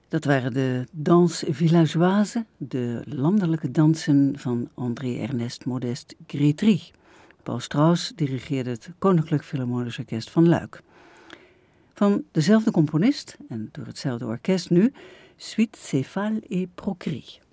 Dat waren de Danse Villageoise, de landelijke dansen van André-Ernest Modest Grétry. Paul Strauss dirigeerde het Koninklijk Philharmonisch Orkest van Luik. Van dezelfde componist en door hetzelfde orkest nu, Suite Céphale et Procris.